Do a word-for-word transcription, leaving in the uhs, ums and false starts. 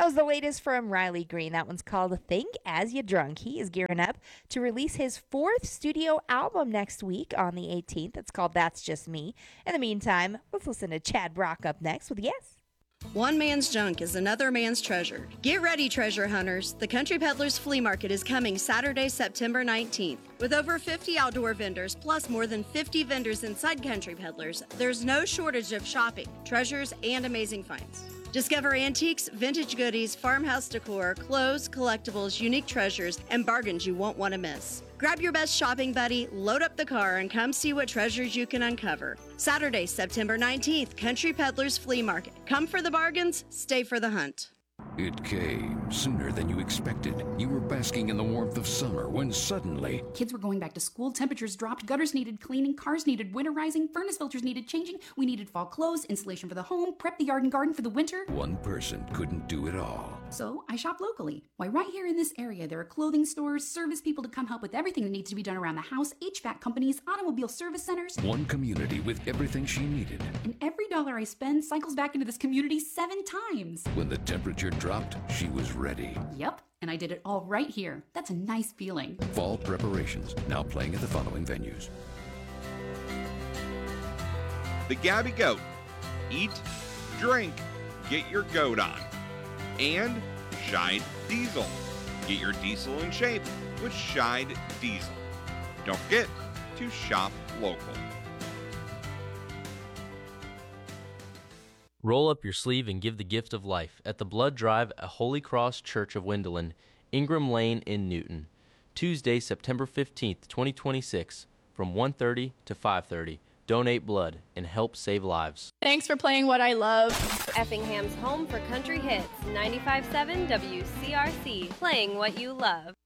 was the latest from Riley Green. That one's called Think As You Drunk. He is gearing up to release his fourth studio album next week on the eighteenth. It's called That's Just Me. In the meantime, let's listen to Chad Brock up next with Yes. One man's junk is another man's treasure. Get ready, treasure hunters. The Country Peddlers Flea Market is coming Saturday, September nineteenth. With over fifty outdoor vendors, plus more than fifty vendors inside Country Peddlers, there's no shortage of shopping, treasures, and amazing finds. Discover antiques, vintage goodies, farmhouse decor, clothes, collectibles, unique treasures, and bargains you won't want to miss. Grab your best shopping buddy, load up the car, and come see what treasures you can uncover. Saturday, September nineteenth, Country Peddlers Flea Market. Come for the bargains, stay for the hunt. It came sooner than you expected. You were basking in the warmth of summer when suddenly... Kids were going back to school, temperatures dropped, gutters needed cleaning, cars needed winterizing, furnace filters needed changing, we needed fall clothes, insulation for the home, prep the yard and garden for the winter. One person couldn't do it all. So I shop locally. Why, right here in this area, there are clothing stores, service people to come help with everything that needs to be done around the house, H V A C companies, automobile service centers. One community with everything she needed. And every dollar I spend cycles back into this community seven times. When the temperature dropped, she was ready. Yep, and I did it all right here. That's a nice feeling. Fall preparations, now playing at the following venues. The Gabby Goat. Eat, drink, get your goat on. And Scheid Diesel. Get your diesel in shape with Scheid Diesel. Don't forget to shop local. Roll up your sleeve and give the gift of life at the Blood Drive at Holy Cross Church of Wendelin, Ingram Lane in Newton. Tuesday, September fifteenth, twenty twenty-six, from one thirty to five thirty. Donate blood and help save lives. Thanks for playing what I love. Effingham's home for country hits, ninety-five point seven W C R C, playing what you love.